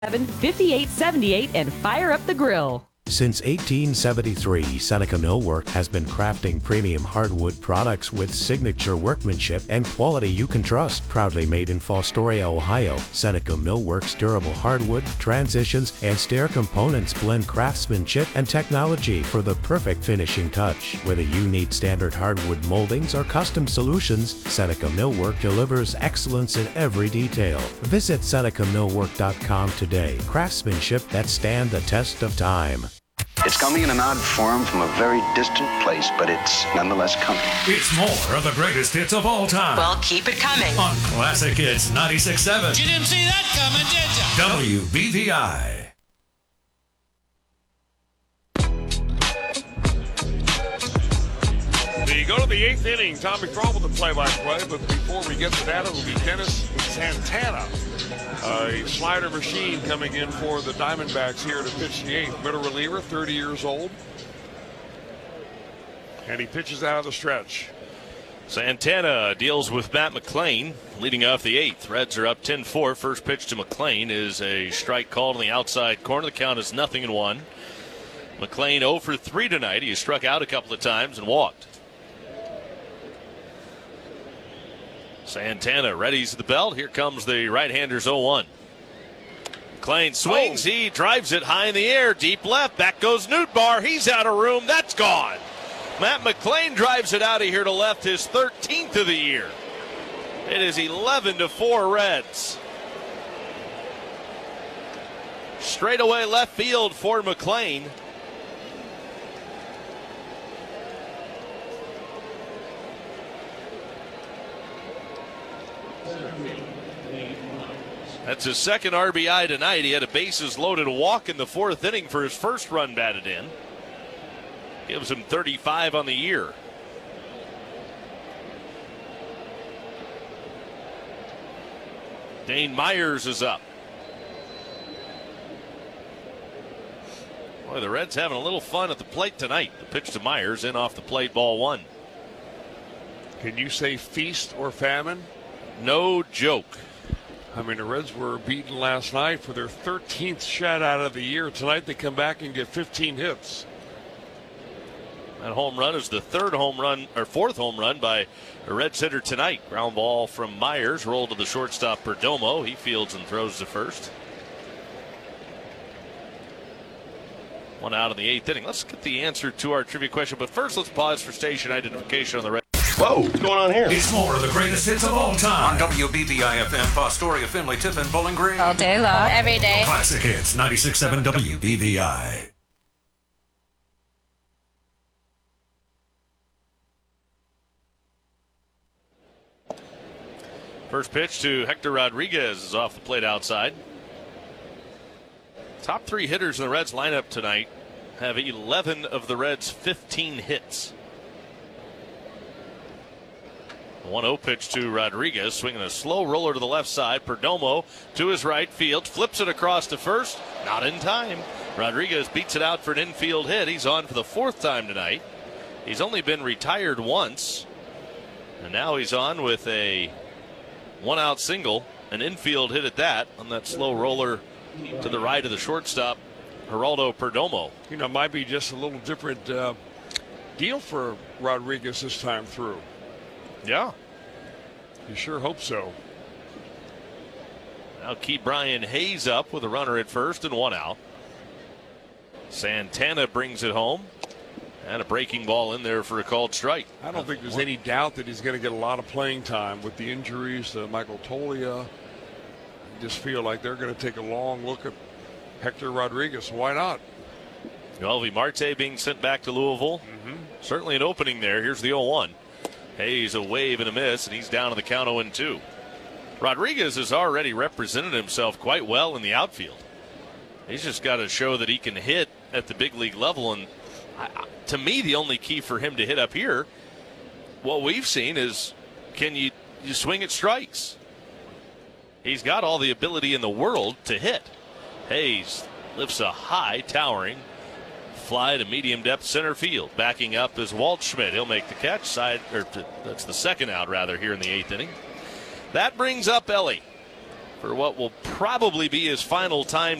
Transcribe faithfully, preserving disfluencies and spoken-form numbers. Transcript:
fifty-eight seventy-eight and fire up the grill. Since eighteen seventy-three, Seneca Millwork has been crafting premium hardwood products with signature workmanship and quality you can trust. Proudly made in Fostoria, Ohio, Seneca Millwork's durable hardwood, transitions, and stair components blend craftsmanship and technology for the perfect finishing touch. Whether you need standard hardwood moldings or custom solutions, Seneca Millwork delivers excellence in every detail. Visit Seneca Millwork dot com today. Craftsmanship that stand the test of time. It's coming in an odd form from a very distant place, but it's nonetheless coming. It's more of the greatest hits of all time. Well, keep it coming. On Classic Hits ninety-six point seven. You didn't see that coming, did you? W B V I. We go to the eighth inning. Tommy Kroll with the play-by-play, but before we get to that, it will be Dennis Santana. A slider machine coming in for the Diamondbacks here to pitch the eighth. Middle reliever, thirty years old. And he pitches out of the stretch. Santana deals with Matt McLain leading off the eighth. Reds are up ten four. First pitch to McLain is a strike called on the outside corner. The count is nothing and one. McLain oh for three tonight. He has struck out a couple of times and walked. Santana readies the belt. Here comes the right-hander's oh one. McLain swings. Oh. He drives it high in the air. Deep left. Back goes Nootbaar. He's out of room. That's gone. Matt McLain drives it out of here to left, his thirteenth of the year. It is eleven to four Reds. Straightaway left field for McLain. That's his second R B I tonight. He had a bases loaded walk in the fourth inning for his first run batted in. Gives him thirty-five on the year. Dane Myers is up. Boy, the Reds having a little fun at the plate tonight. The pitch to Myers, in off the plate, ball one. Can you say feast or famine? No joke. I mean, the Reds were beaten last night for their thirteenth shutout of the year. Tonight they come back and get fifteen hits. That home run is the third home run, or fourth home run by a Reds hitter tonight. Ground ball from Myers, rolled to the shortstop Perdomo. He fields and throws to first. One out in the eighth inning. Let's get the answer to our trivia question, but first let's pause for station identification on the Reds. Whoa, what's going on here? It's more of the greatest hits of all time. On W B V I F M, Fostoria, Findlay, Tiffin, Bowling Green. All day long, every day. Classic Hits ninety-six point seven W B V I. First pitch to Hector Rodriguez is off the plate outside. Top three hitters in the Reds lineup tonight have eleven of the Reds' fifteen hits. one oh pitch to Rodriguez, swinging a slow roller to the left side. Perdomo to his right field, flips it across to first, not in time. Rodriguez beats it out for an infield hit. He's on for the fourth time tonight. He's only been retired once, and now he's on with a one-out single, an infield hit at that, on that slow roller to the right of the shortstop, Geraldo Perdomo. You know, it might be just a little different uh, deal for Rodriguez this time through. Yeah. You sure hope so. Now keep Brian Hayes up with a runner at first and one out. Santana brings it home. And a breaking ball in there for a called strike. I don't think there's any doubt that he's going to get a lot of playing time with the injuries to Michael Toglia. I just feel like they're going to take a long look at Hector Rodriguez. Why not? Elvy Marte being sent back to Louisville. Mm-hmm. Certainly an opening there. Here's the oh one. Hayes a wave and a miss, and he's down to the count oh and two. Rodriguez has already represented himself quite well in the outfield. He's just got to show that he can hit at the big league level, and I, to me, the only key for him to hit up here, what we've seen is, can you, you swing at strikes? He's got all the ability in the world to hit. Hayes lifts a high, towering fly to medium depth center field. Backing up is Waldschmidt. He'll make the catch. Side, or to, that's the second out, rather, here in the eighth inning. That brings up Ellie. for what will probably be his final time